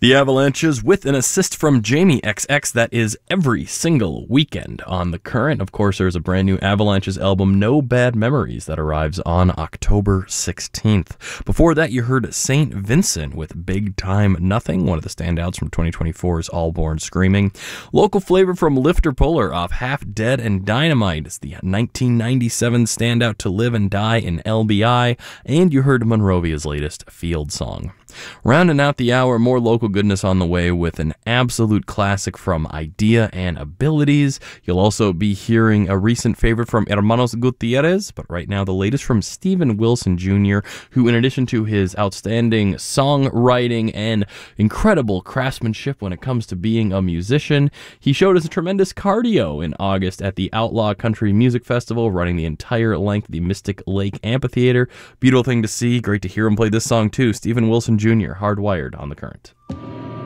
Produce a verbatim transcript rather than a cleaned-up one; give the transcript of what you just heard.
The Avalanches with an assist from Jamie X X. That is every single weekend on The Current. Of course, there's a brand new Avalanches album, No Bad Memories, that arrives on October sixteenth. Before that, you heard Saint Vincent with Big Time Nothing, one of the standouts from twenty twenty-four's All Born Screaming. Local flavor from Lifter Puller off Half Dead and Dynamite. It's the nineteen ninety-seven standout To Live and Die in L B I. And you heard Monrovia's latest Field Song. Rounding out the hour, more local goodness on the way with an absolute classic from Idea and Abilities. You'll also be hearing a recent favorite from Hermanos Gutierrez, but right now the latest from Steven Wilson Junior, who in addition to his outstanding songwriting and incredible craftsmanship when it comes to being a musician, he showed us a tremendous cardio in August at the Outlaw Country Music Festival, running the entire length of the Mystic Lake Amphitheater. Beautiful thing to see. Great to hear him play this song too. Steven Wilson Junior, Hardwired on The Current.